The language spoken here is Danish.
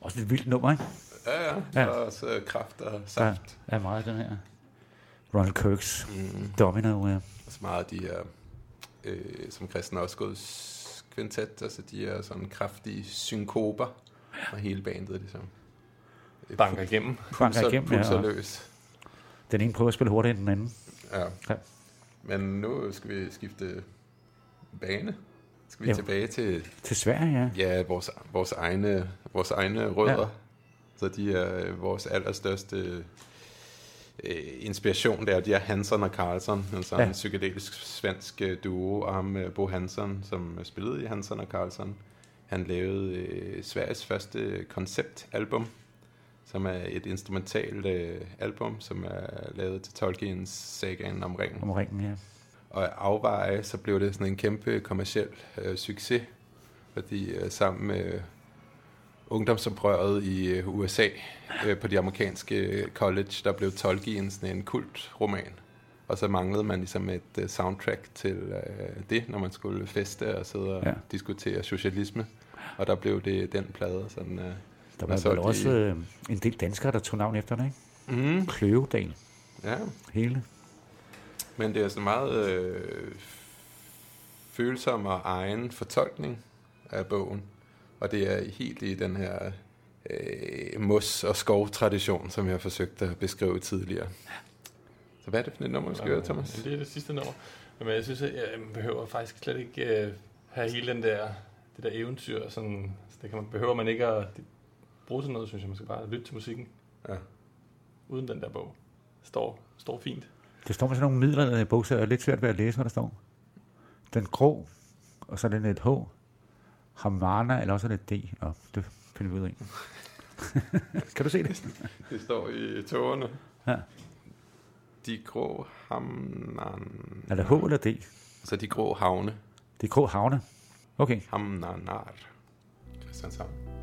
Også et vildt nummer, ikke? Ja. Og også kraft og saft. Ja, meget den her. Ronald Kirks Domino. Ja. Så meget de er, som Christian Osgaards kvintet, altså de er sådan kraftige synkoper, og hele bandet ligesom banker igennem. Pulser løs. Den ene prøver at spille hurtigere end den anden. Ja. Men nu skal vi skifte bane. Skal vi tilbage til Sverige, ja. Ja, vores egne rødder. Ja. Så de er vores allerstørste inspiration, det er de er Hansson og Karlsson, en sådan psykedelisk svensk duo, og ham Bo Hansson, som spillede i Hansson og Karlsson. Han lavede Sveriges første konceptalbum, som er et instrumentalt album, som er lavet til Tolkiens Sagaen om Ringen. Om Ringen, ja. Og afveje, så blev det sådan en kæmpe kommerciel succes, fordi sammen med ungdomsoprøret i USA på de amerikanske college, der blev Tolkien sådan en kultroman. Og så manglede man ligesom et soundtrack til det, når man skulle feste og sidde og diskutere socialisme. Og der blev det den plade. Sådan, der var vel også en del danskere, der tog navn efter det, ikke? Kløvedal. Ja. Hele. Men det er sådan meget følsom og egen fortolkning af bogen. Og det er helt i den her mos- og skovtradition, som jeg har forsøgt at beskrive tidligere. Så hvad er det for et nummer, du skal høre, Thomas? Det er det sidste nummer. Men jeg synes, at jeg behøver faktisk slet ikke have hele det der eventyr. Sådan, det behøver man ikke at bruge til noget, synes jeg. Man skal bare lytte til musikken. Ja. Uden den der bog. Står fint. Det står med sådan nogle midler i bogstaver. Det er lidt svært ved at læse, hvad der står. Den grå, og så er den et H. Hamana, eller også er det D. Det finder vi ud af. Kan du se det? Det står i tårerne. Ja. De grå hamnan. Er det H eller D? Så de grå havne. De grå havne. Okay. Hamnanar. Christianshavn.